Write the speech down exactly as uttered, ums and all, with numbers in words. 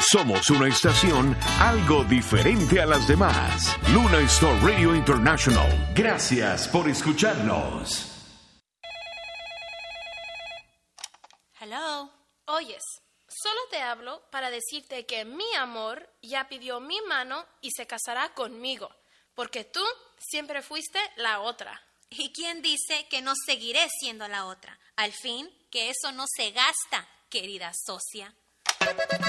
Somos una estación algo diferente a las demás. Luna Star Radio International. Gracias por escucharnos. Hello. Oyes, solo te hablo para decirte que mi amor ya pidió mi mano y se casará conmigo, porque tú siempre fuiste la otra. ¿Y quién dice que no seguiré siendo la otra? Al fin, que eso no se gasta, querida socia.